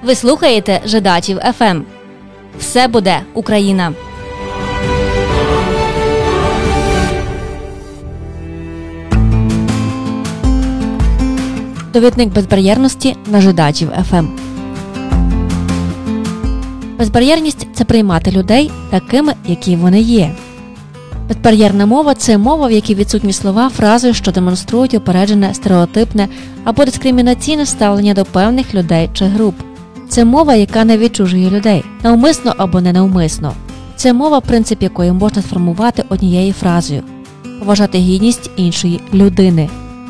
Ви слухаєте Жидачів ФМ. Все буде Україна. Довідник безбар'єрності на Жидачів ФМ. Безбар'єрність – це приймати людей такими, які вони є. Безбар'єрна мова – це мова, в якій відсутні слова, фрази, що демонструють упереджене, стереотипне або дискримінаційне ставлення до певних людей чи груп. Це мова, яка не відчужує людей, навмисно або ненавмисно. Це мова, принцип якої можна сформувати однією фразою – поважати гідність іншої людини.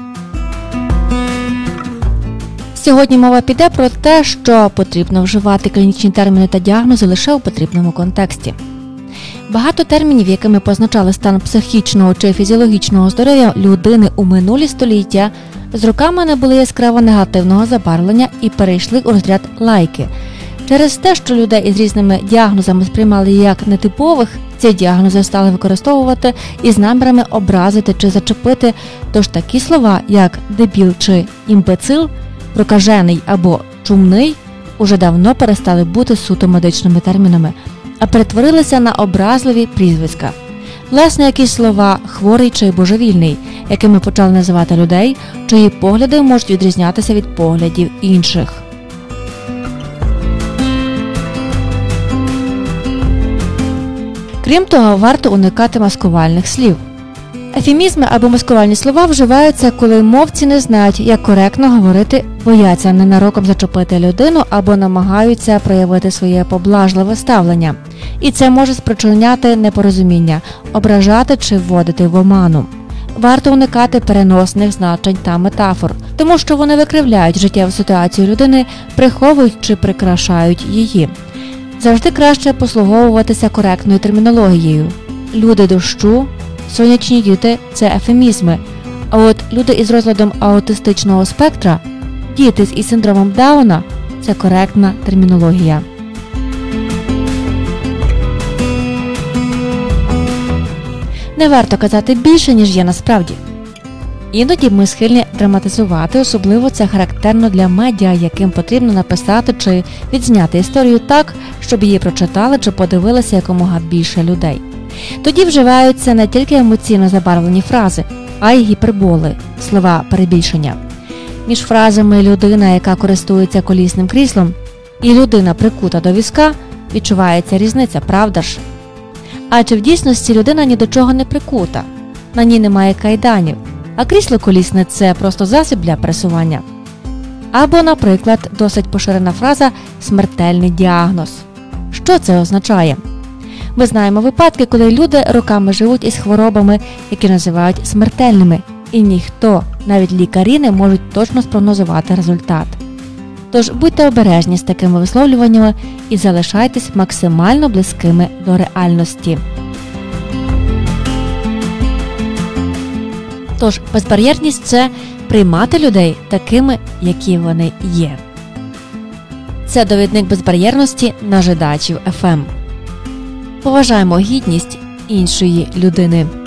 Сьогодні мова піде про те, що потрібно вживати клінічні терміни та діагнози лише у потрібному контексті. Багато термінів, якими позначали стан психічного чи фізіологічного здоров'я людини у минулі століття, з роками набули яскраво негативного забарвлення і перейшли у розряд лайки. Через те, що людей із різними діагнозами сприймали як нетипових, ці діагнози стали використовувати із намірами образити чи зачепити, тож такі слова, як дебіл чи імбецил, прокажений або чумний, уже давно перестали бути суто медичними термінами, а перетворилися на образливі прізвиська. Власне, якісь слова «хворий» чи «божевільний», якими почали називати людей, чиї погляди можуть відрізнятися від поглядів інших. Крім того, варто уникати маскувальних слів. Ефемізми або маскувальні слова вживаються, коли мовці не знають, як коректно говорити, бояться ненароком зачепити людину або намагаються проявити своє поблажливе ставлення. І це може спричиняти непорозуміння, ображати чи вводити в оману. Варто уникати переносних значень та метафор, тому що вони викривляють життєву ситуацію людини, приховують чи прикрашають її. Завжди краще послуговуватися коректною термінологією. Люди дощу, сонячні діти – це ефемізми, а от люди із розладом аутистичного спектра, діти із синдромом Дауна – це коректна термінологія. Не варто казати більше, ніж є насправді. Іноді ми схильні драматизувати, особливо це характерно для медіа, яким потрібно написати чи відзняти історію так, щоб її прочитали чи подивилися якомога більше людей. Тоді вживаються не тільки емоційно забарвлені фрази, а й гіперболи, слова перебільшення. Між фразами «людина, яка користується колісним кріслом» і «людина, прикута до візка» відчувається різниця, правда ж? Адже в дійсності людина ні до чого не прикута, на ній немає кайданів, а крісло колісне – це просто засіб для пересування. Або, наприклад, досить поширена фраза «смертельний діагноз». Що це означає? Ми знаємо випадки, коли люди роками живуть із хворобами, які називають смертельними, і ніхто, навіть лікарі, не можуть точно спрогнозувати результат. Тож будьте обережні з такими висловлюваннями і залишайтесь максимально близькими до реальності. Тож, безбар'єрність – це приймати людей такими, які вони є. Це довідник безбар'єрності на Жидачів ФМ. Поважаємо гідність іншої людини.